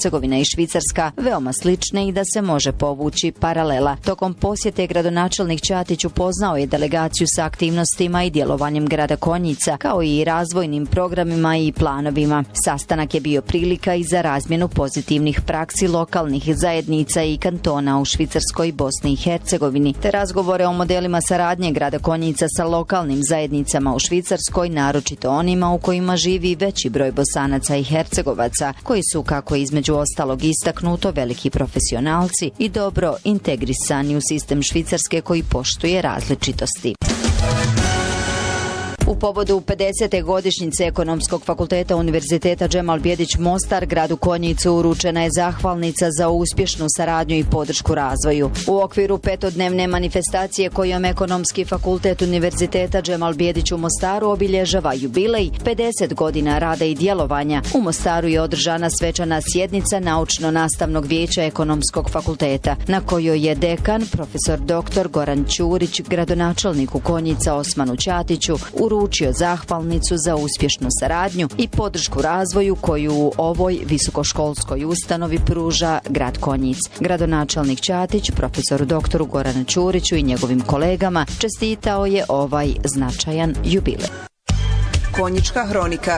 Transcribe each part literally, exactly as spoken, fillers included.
Hercegovina i Švicarska veoma slične i da se može povući paralela. Tokom posjete gradonačelnik Ćatić upoznao je delegaciju sa aktivnostima i djelovanjem grada Konjica, kao i razvojnim programima i planovima. Sastanak je bio prilika i za razmjenu pozitivnih praksi lokalnih zajednica i kantona u Švicarskoj i Bosni i Hercegovini, te razgovore o modelima saradnje grada Konjica sa lokalnim zajednicama u Švicarskoj, naročito onima u kojima živi veći broj Bosanaca i Hercegovaca, koji su, kako je između ostalog istaknuto, veliki profesionalci i dobro integrisani u sistem Švicarske koji poštuje različitosti. U povodu pedesete godišnjice Ekonomskog fakulteta Univerziteta Džemal Bjedić Mostar gradu Konjicu uručena je zahvalnica za uspješnu saradnju i podršku razvoju. U okviru petodnevne manifestacije kojom Ekonomski fakultet Univerziteta Džemal Bjedić u Mostaru obilježava jubilej pedeset godina rada i djelovanja, u Mostaru je održana svečana sjednica Naučno-nastavnog vijeća Ekonomskog fakulteta, na kojoj je dekan, profesor doktor Goran Ćurić, gradonačelniku Konjica Osmanu Ćatiću, uručio zahvalnicu za uspješnu saradnju i podršku razvoju koju u ovoj visokoškolskoj ustanovi pruža grad Konjic. Gradonačelnik Ćatić, profesoru doktoru Goranu Ćuriću i njegovim kolegama čestitao je ovaj značajan jubilej. Konjička hronika.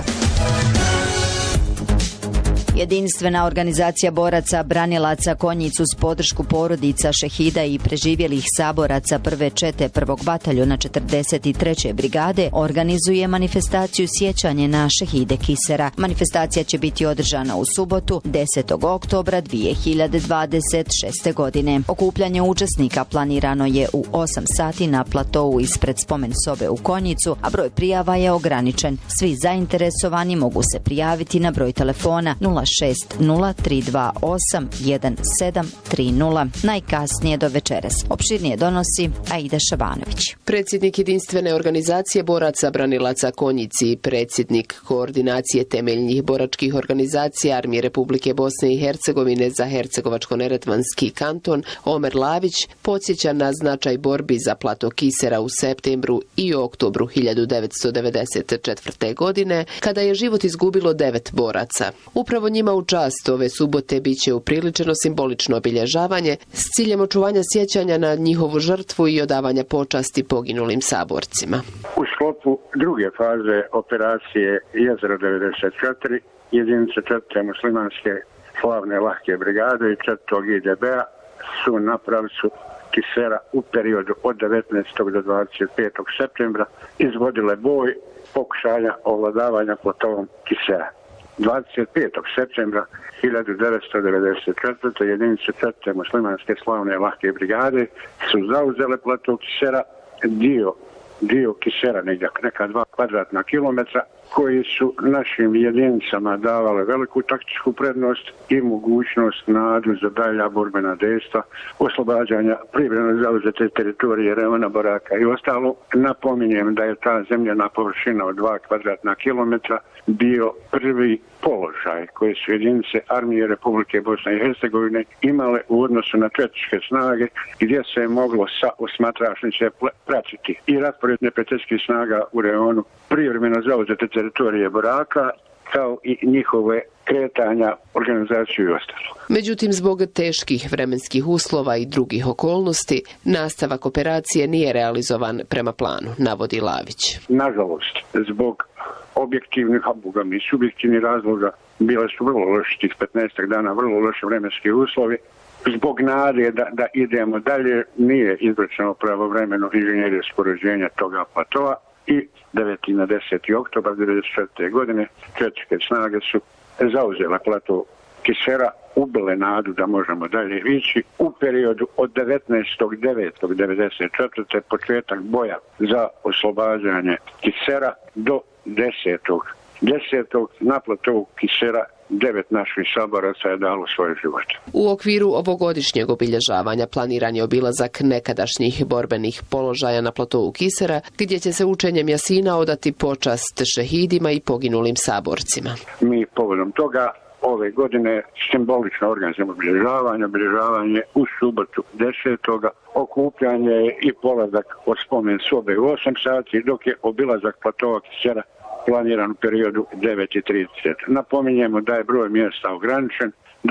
Jedinstvena organizacija boraca branilaca Konjic uz podršku porodica šehida i preživjelih saboraca prve čete prvog bataljona četrdeset treće brigade organizuje manifestaciju sjećanje na šehide Kisera. Manifestacija će biti održana u subotu desetog oktobra dvije hiljade dvadeset šeste. godine. Okupljanje učesnika planirano je u osam sati na platovu ispred spomen sobe u Konjicu, a broj prijava je ograničen. Svi zainteresovani mogu se prijaviti na broj telefona nula šest nula tri dva osam jedan sedam tri nula najkasnije do večeras. Opširnije donosi Aida Šabanović. Predsjednik jedinstvene organizacije boraca branilaca Konjici i predsjednik koordinacije temeljnih boračkih organizacija Armije Republike Bosne i Hercegovine za Hercegovačko-neretvanski kanton Omer Lavić podsjeća na značaj borbi za plato Kisera u septembru i oktobru hiljadu devetsto devedeset četvrte. godine, kada je život izgubilo devet boraca. Upravo njima u čast ove subote bit će upriličeno simbolično obilježavanje s ciljem očuvanja sjećanja na njihovu žrtvu i odavanja počasti poginulim saborcima. U sklopu druge faze operacije Jezero devedeset četiri jedinice četvrte muslimanske slavne lahke brigade i četvrtog I D B-a su na pravcu Kisera u periodu od devetnaestog do dvadeset petog septembra izvodile boj pokušanja ovladavanja platovom Kisera. dvadeset petog septembra hiljadu devetsto devedeset četvrte. jedinice četvrte muslimanske slavne lahke brigade su zauzele plato Kisera, dio, dio Kisera, negdje neka dva kvadratna kilometra, koji su našim jedinicama davale veliku taktičku prednost i mogućnost nadu za dalja borbena dejstva, oslobađanja privremeno zauzete teritorije Reona, Baraka i ostalo. Napominjem da je ta zemljena površina od dva kvadratna kilometra bio prvi položaj koje su jedinice Armije Republike Bosne i Hercegovine imale u odnosu na četničke snage, gdje se je moglo sa osmatračnice pratiti i raspored neprijateljskih snaga u Reonu, privremeno zauzete teritorije Baraka, kao i njihove kretanja, organizaciju i ostalo. Međutim, zbog teških vremenskih uslova i drugih okolnosti, nastavak operacije nije realizovan prema planu, navodi Lavić. Nažalost, zbog objektivnih, a bogami i subjektivnih razloga, bile su vrlo loši tih petnaestak dana, vrlo loši vremenski uslovi. Zbog nade da, da idemo dalje, nije izvršeno pravovremeno inženjerije sporođenja toga platoa i deveti na deseti oktobar devedeset četvrte. godine četničke snage su zauzele plato Kisera, ubile nadu da možemo dalje ići. U periodu od devetnaestog devetog devedeset četvrte. početak boja za oslobađanje Kisera do desetog desetog na platovu Kisera devet naših saboraca je dalo svoje živote. U okviru ovogodišnjeg obilježavanja planiran je obilazak nekadašnjih borbenih položaja na platovu Kisera, gdje će se učenjem Jasina odati počast šehidima i poginulim saborcima. Mi povodom toga ove godine simbolično organizujemo obilježavanje, obilježavanje u subotu desetog okupljanje i polazak od spomen sobe u osam sati, dok je obilazak platova Kisera planiran u periodu devet i trideset. Napominjemo da je broj mjesta ograničen